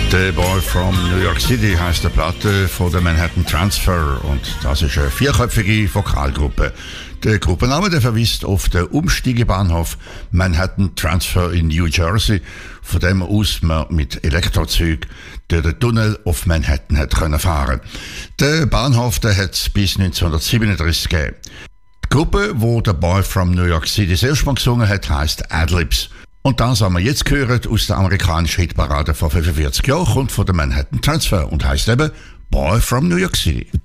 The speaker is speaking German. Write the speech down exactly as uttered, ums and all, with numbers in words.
The Boy from New York City heisst die Platte von der Manhattan Transfer und das ist eine vierköpfige Vokalgruppe. Der Gruppenname der verweist auf den Umsteigebahnhof Manhattan Transfer in New Jersey, von dem aus man mit Elektrozüg durch den Tunnel auf Manhattan hat können fahren. Der Bahnhof der hat es bis neunzehnhundertsiebenunddreißig gegeben. Die Gruppe, wo der Boy from New York City das erste Mal gesungen hat, heisst Adlibs. Und das haben wir jetzt gehört aus der amerikanischen Hitparade vor fünfundvierzig Jahren, kommt von der Manhattan Transfer und heisst eben Boy from New York City.